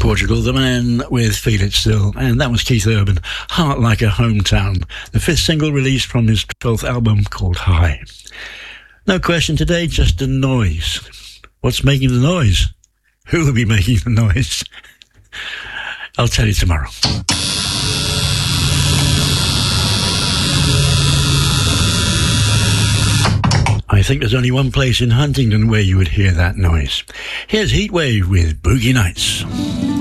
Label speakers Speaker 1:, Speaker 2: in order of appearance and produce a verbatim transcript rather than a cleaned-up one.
Speaker 1: Portugal, the man with Feel It Still, and that was Keith Urban, Heart Like a Hometown, the fifth single released from his twelfth album called High. No question today, just a noise. What's making the noise? Who will be making the noise? I'll tell you tomorrow. I think there's only one place in Huntingdon where you would hear that noise. Here's Heatwave with Boogie Nights.